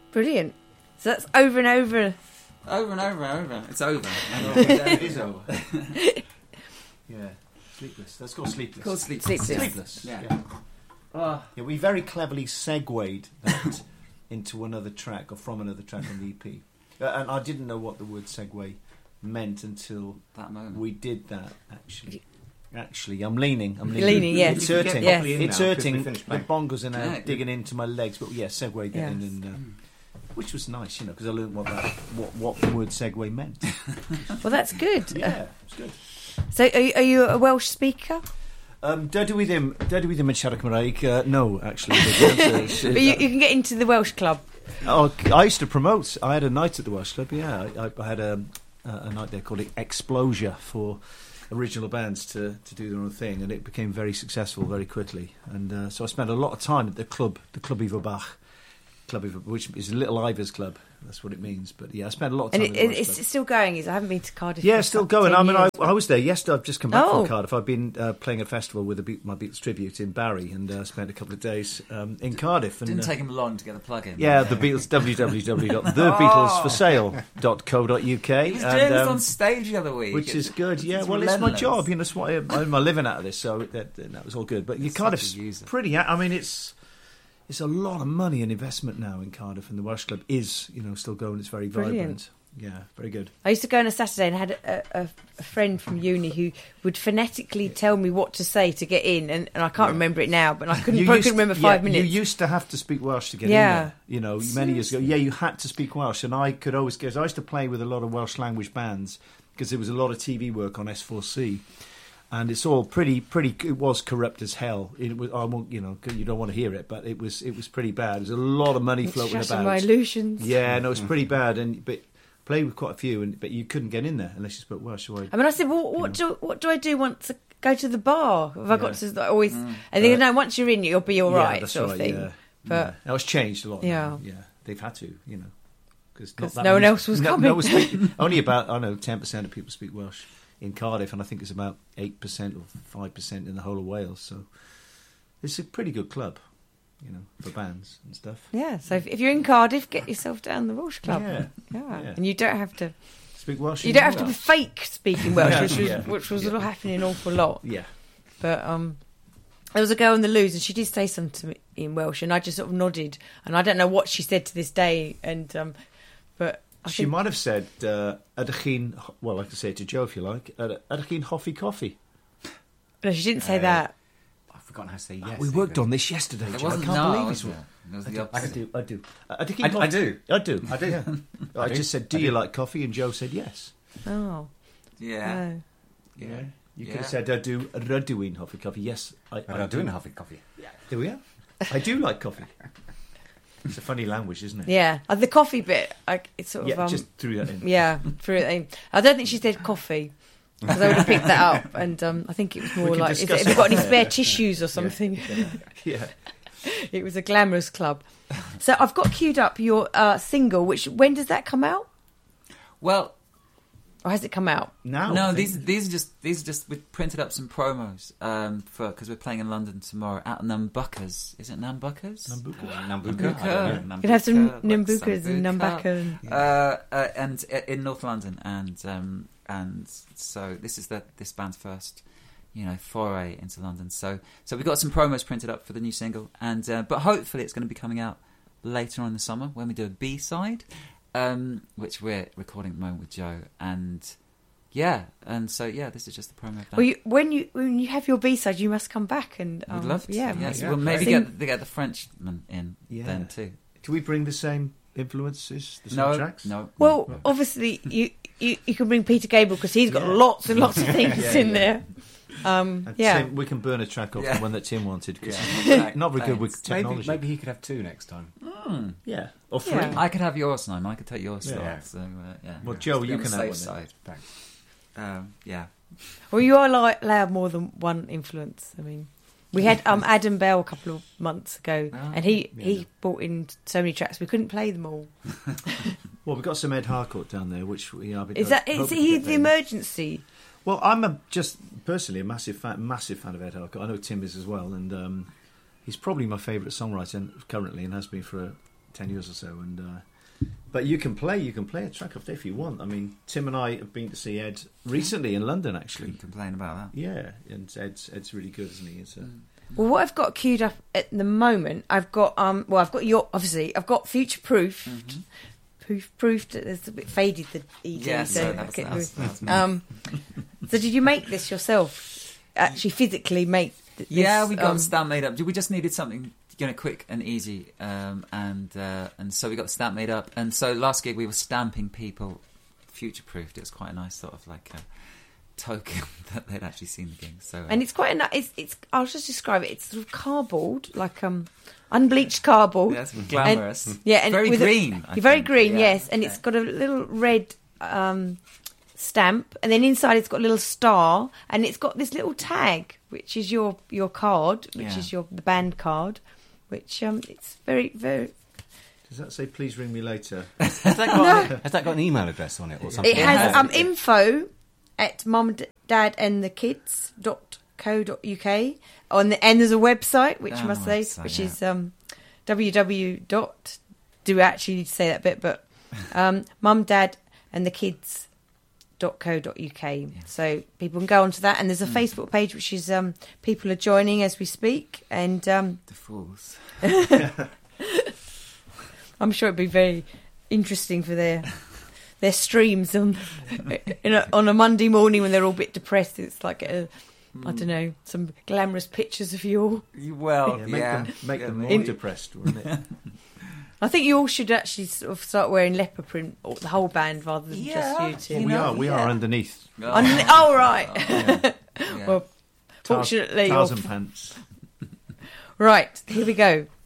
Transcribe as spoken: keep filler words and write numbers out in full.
Brilliant. So that's over and over. Over and over and over. It's over. It is over. Yeah. Sleepless. That's called Sleepless. Called Sleepless. Sleepless. Sleepless. Yeah. Yeah. Oh. Yeah, we very cleverly segued that into another track, or from another track on the E P. Uh, and I didn't know what the word segue meant until That moment. we did that, actually. Actually, I'm leaning. I'm You're leaning. leaning, yeah. It's You can get hurting. Yeah. properly in It's now, 'cause we hurting. finished The playing. bongos are now Yeah. digging into my legs. But yeah, segue getting Yeah. in. Uh, which was nice, you know, because I learned what that what, what the word segue meant. Well, that's good. Yeah, it's good. So, are you, are you a Welsh speaker? Um, Dydw i ddim, dydw i ddim yn siarad Cymraeg. Uh, no, actually. But, the answer is- But you, you can get into the Welsh club. Oh, I used to promote. I had a night at the Welsh Club. Yeah, I, I had a, a night there called Exposure for original bands to, to do their own thing, and it became very successful very quickly. And uh, so I spent a lot of time at the club, the Club Ivo Bach, Club Ivo, which is Little Ivor's Club. That's what it means. But yeah, I spent a lot of time. And it, at the Welsh it's Club. still going, is it? I haven't been to Cardiff. Yeah, for still about going. ten I mean, I, years. I was there yesterday. I've just come back Oh. from Cardiff. I've been uh, playing at a festival with the Be- my Beatles tribute in Barry, and uh, spent a couple of days um, in Cardiff. And, Didn't uh, take him long to get the plug in. yeah, the Beatles. w w w dot the beatles for sale dot co dot u k. He was and, doing this um, on stage the other week. which is good. Yeah, it's well, it's my relentless. job. You know, it's what I, I'm my living out of this, so that, that was all good. But you Such Cardiff's a user. pretty. I mean, it's it's a lot of money and investment now in Cardiff, and the Welsh Club is, you know, still going. It's very Brilliant. vibrant. Yeah, very good. I used to go on a Saturday and had a, a, a friend from uni who would phonetically tell me what to say to get in, and, and I can't Yeah. remember it now, but I couldn't, You probably used couldn't remember yeah, five minutes. You used to have to speak Welsh to get Yeah. in there. You know, many years ago. Yeah, you had to speak Welsh, and I could always get. I used to play with a lot of Welsh language bands because there was a lot of T V work on S four C, and it's all pretty, pretty. It was corrupt as hell. It was. I won't. You know, you don't want to hear it, but it was. It was pretty bad. There's a lot of money It's floating shattered about. my illusions. Yeah, no, it's pretty bad, and but played with quite a few, and but you couldn't get in there unless you spoke Welsh. So I, I mean, I said, well, what do what do I do once I go to the bar? Have I got Yeah. to always? Mm. And they go, Uh, no, once you're in, you'll be all yeah, right, that's sort right, of thing. Yeah. But yeah. Now it's changed a lot. Yeah. now. yeah, they've had to, you know, because 'Cause no one else was no, coming. No one speak, only about I know ten percent of people speak Welsh in Cardiff, and I think it's about eight percent or five percent in the whole of Wales. So it's a pretty good club, you know, for bands and stuff. yeah, so if, if you're in Cardiff, get yourself down the Welsh club. Yeah. Yeah. Yeah. and you don't have to. Speak Welsh. You in don't have to be Wales. fake speaking Welsh, Yeah, which was yeah. which was Yeah. happening an awful lot. Yeah. But um, there was a girl in the loos, and she did say something to me in Welsh, and I just sort of nodded, and I don't know what she said to this day. And um, but I She think, might have said, uh, "Ydych chi'n," well, I can say it to Joe if you like. "Yd- Ydych chi'n hoffi coffee?" no, she didn't say Uh, that. I've forgotten how to say yes. we worked even. on this yesterday. It Joe. I wasn't can't no, believe was it's it? It was I the do, I opposite. do. I do. I, do. I, I do. I do. I do. Yeah. I, I do. just said, "Do I you do. like coffee?" And Joe said, "Yes." Oh, Yeah. no. Yeah. You could Yeah. have said, "I do." Rydw i'n hoffi coffee. Yes, I, I'm not doing half a coffee. There we are. I do like coffee. It's a funny language, isn't it? Yeah, uh, the coffee bit, I, it's sort Yeah, of um, just threw that in. yeah. Through it, in. I don't think she said coffee. Because I would have picked that up, and um, I think it was more can like, is it, discuss have you it got any off spare air. tissues or something? Yeah. It was a glamorous club. So I've got queued up your uh, single, which, when does that come out? Well, Or has it come out? Now, I no, think- these these are just these are just we printed up some promos um, for because we're playing in London tomorrow at Nambucas. Is it Nambucas? Nambucca. Uh, Nambucca. I don't know. You can have some Nambucca, like Nambucas and Sambuca. Nambaka. And... Uh, uh, and uh, in North London, and um, and so this is the this band's first, you know, foray into London. So so we got some promos printed up for the new single, and uh, but hopefully it's going to be coming out later on in the summer when we do a B side, um, which we're recording at the moment with Joe, and yeah, and so yeah, this is just the promo of that. Well, you, when you when you have your B side, you must come back and um, We'd love to. Yeah, yes, yeah. we'll maybe Sing- get, get the Frenchman in Yeah. then too. Do we bring the same influences, the same No, tracks? no. Well, no. obviously you, you you can bring Peter Gabriel because he's got Yeah. lots and lots of things Yeah, in yeah. there. Um, And yeah. Tim, we can burn a track off Yeah. the one that Tim wanted because Yeah. he's not very good with Thanks. Maybe, technology. maybe he could have two next time. Hmm. Yeah, or three. Yeah. I could have yours, Simon. I could take yours. Yeah. slot, Yeah. So uh, yeah. Well, Just Joe, be you on the can have safe one side. Thanks. Um, yeah. Well, you are like, allowed more than one influence. I mean, we had um, Adam Bell a couple of months ago, Oh, and he, yeah. he brought in so many tracks we couldn't play them all. Well, we've got some Ed Harcourt down there, which we are. Is that is hoping to he get the there. emergency? Well, I'm a, just personally a massive fan, massive fan of Ed Harcourt. I know Tim is as well, and um, he's probably my favourite songwriter currently, and has been for a ten years or so. And uh, but you can play, you can play a track off there if you want. I mean, Tim and I have been to see Ed recently in London, actually. Couldn't complain about that. Yeah, and Ed's Ed's really good, isn't he? It's a, Well, what I've got queued up at the moment, I've got um. Well, I've got your obviously. I've got Future Proofed. Mm-hmm. Proof, proofed. It's a bit faded. The E D. Yeah, so so I that's, get that's, the- that's me. um. So did you make this yourself? Actually, physically make? Th- This, Yeah, we got um, the stamp made up. We just needed something, you know, quick and easy, um, and uh, and so we got the stamp made up. And so last gig we were stamping people future-proofed. It was quite a nice sort of like a token that they'd actually seen the gig. So uh, And it's quite a. ni- It's. It's. I'll just describe it. It's sort of cardboard, like um, unbleached cardboard. yeah, it's glamorous. Yeah, and very with a- green. I You're very think. green, Yeah, yes, and okay. it's got a little red um, stamp, and then inside it's got a little star, and it's got this little tag, which is your your card, which Yeah. is your the band card, which um, it's very very. does that say please ring me later? Has that got, has that got an email address on it or something? It has has- um info at mum dad and the kids dot co dot uk on the and there's a website which Oh, I must the say website, which yeah. is um www dot do I actually need to say that bit but um mum dad and the kids dot co dot uk so people can go onto that and there's a Mm. Facebook page which is um people are joining as we speak and um The fools. I'm sure it'd be very interesting for their their streams on in a, on a Monday morning when they're all a bit depressed. It's like a, I don't know, some glamorous pictures of you all. You- Well, yeah, yeah. make them, make Yeah, them maybe. more depressed, wouldn't it? I think you all should actually sort of start wearing leopard print, or the whole band rather than Yeah, just you Well, two. we know, are, we yeah. are underneath. Oh, Under- oh right, Yeah. yeah. well, fortunately, Tarzan you're- pants. right. Here we go.